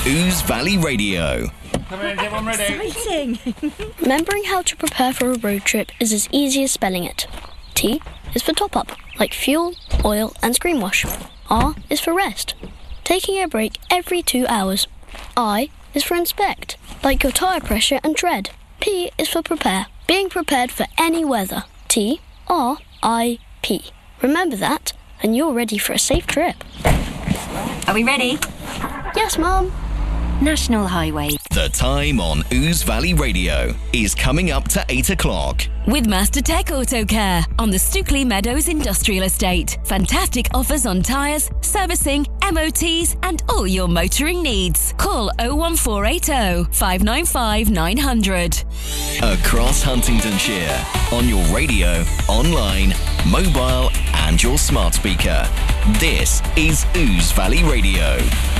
Ouse Valley Radio. Come in, everyone ready? Exciting! Remembering how to prepare for a road trip is as easy as spelling it. T is for top up, like fuel, oil and screen wash. R is for rest, taking a break every 2 hours. I is for inspect, like your tyre pressure and tread. P is for prepare, being prepared for any weather. T, R, I, P. Remember that, and you're ready for a safe trip. Are we ready? Yes, Mum. National Highway. The time on Ouse Valley Radio is coming up to 8 o'clock. With Master Tech Auto Care on the Stookley Meadows Industrial Estate. Fantastic offers on tyres, servicing, MOTs and all your motoring needs. Call 01480 595 900. Across Huntingdonshire, on your radio, online, mobile and your smart speaker. This is Ouse Valley Radio.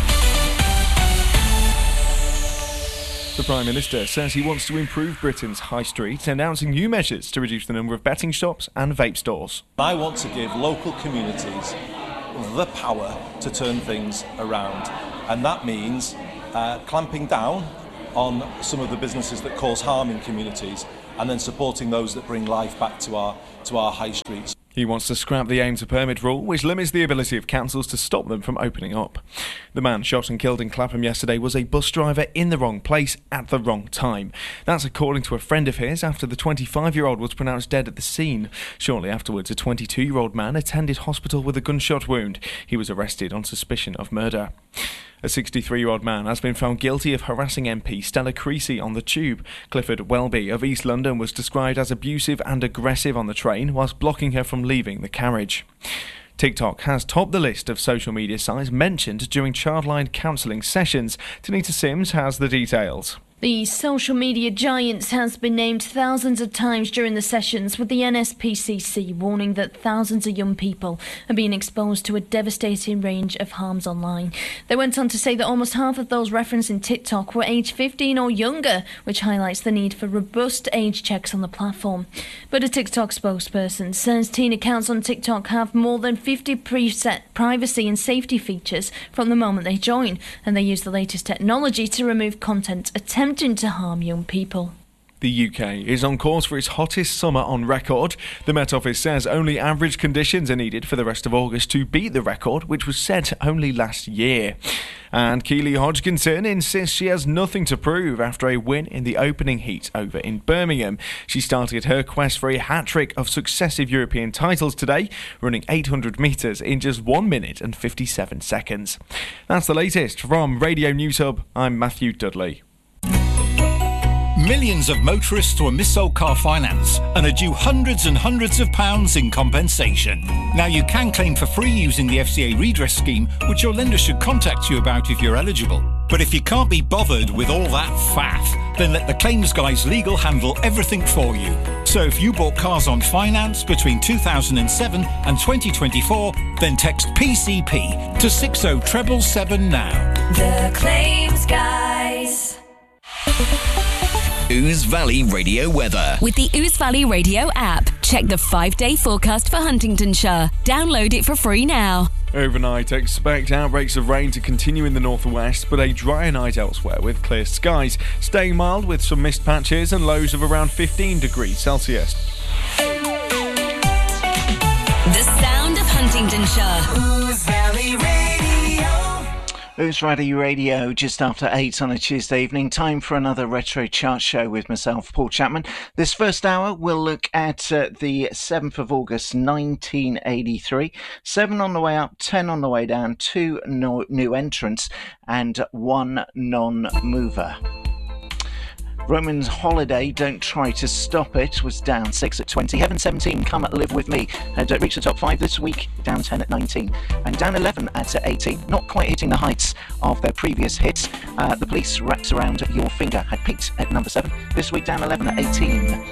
The Prime Minister says he wants to improve Britain's high street, announcing new measures to reduce the number of betting shops and vape stores. I want to give local communities the power to turn things around, and that means clamping down on some of the businesses that cause harm in communities and then supporting those that bring life back to our high streets. He wants to scrap the aim to permit rule, which limits the ability of councils to stop them from opening up. The man shot and killed in Clapham yesterday was a bus driver in the wrong place at the wrong time. That's according to a friend of his after the 25-year-old was pronounced dead at the scene. Shortly afterwards, a 22-year-old man attended hospital with a gunshot wound. He was arrested on suspicion of murder. A 63-year-old man has been found guilty of harassing MP Stella Creasy on the tube. Clifford Welby of East London was described as abusive and aggressive on the train whilst blocking her from leaving the carriage. TikTok has topped the list of social media sites mentioned during Childline counselling sessions. Tanita Sims has the details. The social media giant has been named thousands of times during the sessions, with the NSPCC warning that thousands of young people are being exposed to a devastating range of harms online. They went on to say that almost half of those referenced in TikTok were aged 15 or younger, which highlights the need for robust age checks on the platform. But a TikTok spokesperson says teen accounts on TikTok have more than 50 preset privacy and safety features from the moment they join, and they use the latest technology to remove content attempting to harm young people. The UK is on course for its hottest summer on record. The Met Office says only average conditions are needed for the rest of August to beat the record, which was set only last year. And Keely Hodgkinson insists she has nothing to prove after a win in the opening heat over in Birmingham. She started her quest for a hat-trick of successive European titles today, running 800 metres in just 1 minute and 57 seconds. That's the latest from Radio News Hub. I'm Matthew Dudley. Millions of motorists were mis-sold car finance and are due hundreds and hundreds of pounds in compensation. Now you can claim for free using the FCA redress scheme, which your lender should contact you about if you're eligible. But if you can't be bothered with all that faff, then let the claims guys legal handle everything for you. So if you bought cars on finance between 2007 and 2024, then text PCP to 60777 now. The claims guys. Ouse Valley Radio weather. With the Ouse Valley Radio app, check the 5-day forecast for Huntingdonshire. Download it for free now. Overnight, expect outbreaks of rain to continue in the northwest, but a drier night elsewhere with clear skies. Staying mild with some mist patches and lows of around 15 degrees Celsius. The sound of Huntingdonshire. Ouse Valley Radio. Ouse Valley Radio, just after 8 on a Tuesday evening. Time for another Retro Chart Show with myself, Paul Chapman. This first hour, we'll look at the 7th of August, 1983. 7 on the way up, 10 on the way down, 2 new entrants, and 1 non-mover. Roman's Holiday, Don't Try to Stop It, was down 6 at 20. Heaven 17, Come Live With Me, had reached the top 5 this week, down 10 at 19. And down 11 at 18, not quite hitting the heights of their previous hits. The Police, Wraps Around Your Finger, had peaked at number 7. This week, down 11 at 18.